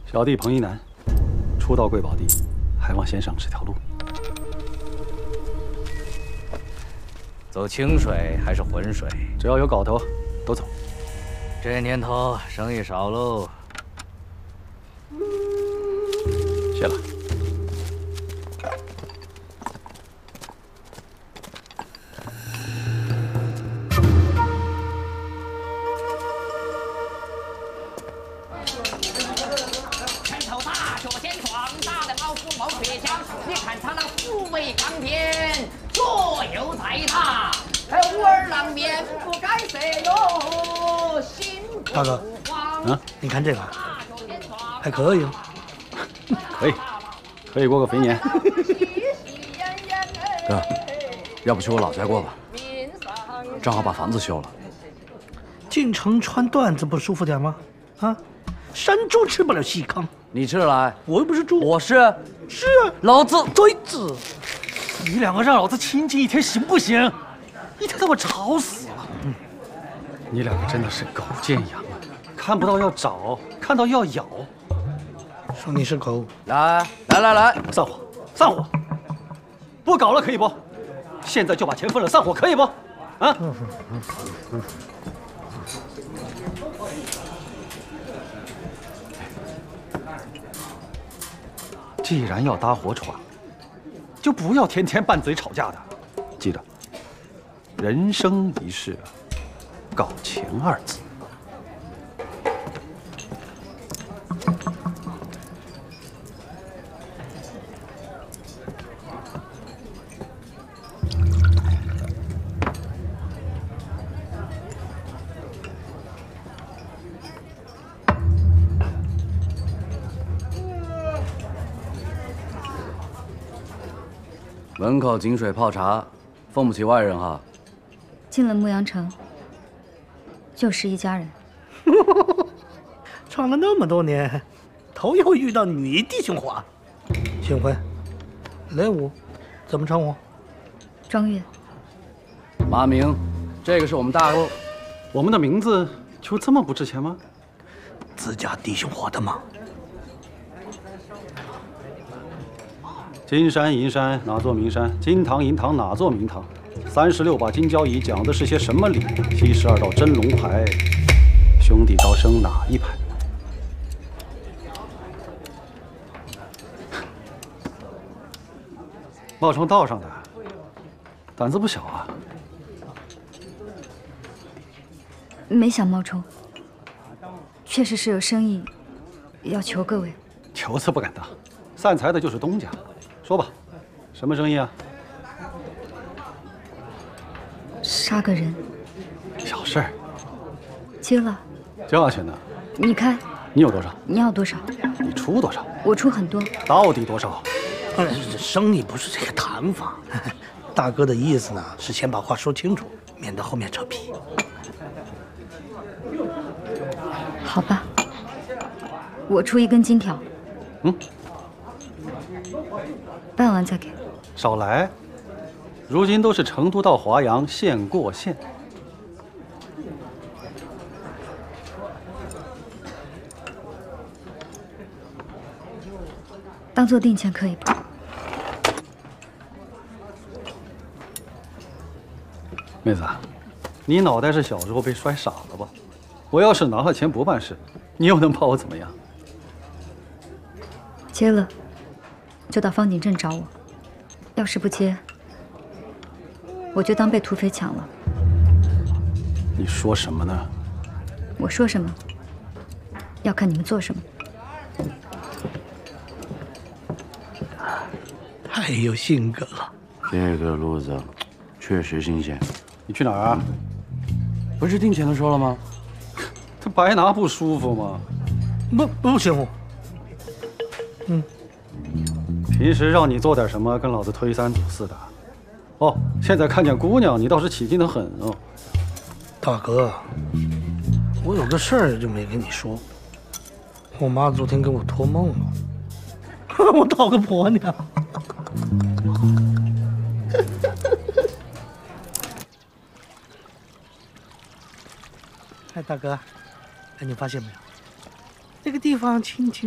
小弟彭一南，初到贵宝地，还望先生指条路。 走清水还是浑水？ 只要有搞头，都走。 这年头生意少喽。 谢了。 看头大脚先闯，大的毛夫毛铁枪，你看他那富卫钢铁，左右在他，武二郎面不改色哟，心大哥，你看这个，还可以哦。 可以，可以过个肥年。 哥，要不去我老家过吧？正好把房子修了。 进城穿缎子不舒服点吗？啊，山猪吃不了细糠。 你吃得来？ 我又不是猪。 我是。 是。 老子对子。 你两个让老子清静一天行不行？一天到晚吵死了。你两个真的是狗见羊啊！看不到要找，看到要咬。 说你是狗。 来， 散伙，散伙！不搞了可以不？现在就把钱分了，散伙可以不？啊？既然要搭伙闯，就不要天天拌嘴吵架的。记着，人生一世，搞钱二字。 门口井水泡茶，奉不起外人哈。 进了牧羊城，就是一家人。 闯了那么多年，头一回遇到女弟兄花。幸会，雷武，怎么称呼？ 庄月。 马明，这个是我们大哥。 我们的名字就这么不值钱吗？ 自家弟兄伙的嘛。 金山银山哪座名山？金堂银堂哪座明堂？36把金交椅讲的是些什么理？72道真龙牌，兄弟高升哪一排？冒充道上的，胆子不小啊！ 没想冒充，确实是有生意要求各位。 求次不敢当，散财的就是东家。说吧，什么生意啊？ 杀个人。 小事儿。 接了。 价钱呢？ 你开。 你有多少？ 你要多少？ 你出多少？ 我出很多。 到底多少？ 这生意不是这个谈法。大哥的意思呢，是先把话说清楚，免得后面扯皮。 好吧，我出1根金条。办完再给。 少来，如今都是成都到华阳，县过县。 当做定钱可以吧？ 妹子，你脑袋是小时候被摔傻了吧？我要是拿了钱不办事，你又能把我怎么样？ 接了，就到方景镇找我。要是不接，我就当被土匪抢了。 你说什么呢？ 我说什么，要看你们做什么。 太有性格了。 这个路子确实新鲜。 你去哪儿啊？ 不是定钱的时候了吗？ 这白拿不舒服吗？ 不行。 平时让你做点什么，跟老子推三阻四的。哦，现在看见姑娘，你倒是起劲得很哦。 大哥，我有个事儿就没跟你说。我妈昨天给我托梦了，我讨个婆娘。哎，大哥，哎，你发现没有？这个地方清清